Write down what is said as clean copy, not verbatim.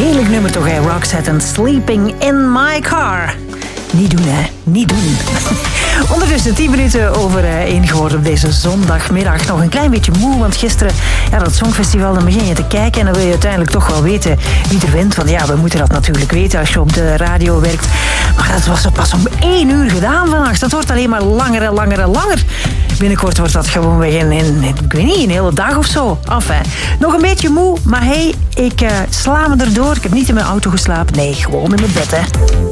Heerlijk nummer toch, hè? Roxette en Sleeping in My Car. Niet doen, hè? Niet doen. Ondertussen 10 minuten over 1 geworden op deze zondagmiddag. Nog een klein beetje moe, want gisteren, dat Songfestival, dan begin je te kijken en dan wil je uiteindelijk toch wel weten wie er wint. Want ja, we moeten dat natuurlijk weten als je op de radio werkt. Maar dat was pas om 1 uur gedaan vannacht. Dat wordt alleen maar langer en langer en langer. Binnenkort wordt dat gewoon weer ik weet niet, een hele dag of zo. Enfin, nog een beetje moe, maar hey, ik sla me erdoor. Ik heb niet in mijn auto geslapen. Nee, gewoon in mijn bed, hè.